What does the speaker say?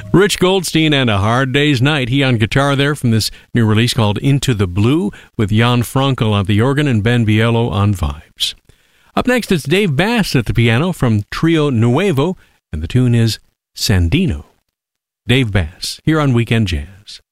Rich Goldstein and A Hard Day's Night. He on guitar there from this new release called Into the Blue, with Jan Frankel on the organ and Ben Bielo on vibes. Up next, it's Dave Bass at the piano from Trio Nuevo, and the tune is Sandino. Dave Bass, here on Weekend Jazz.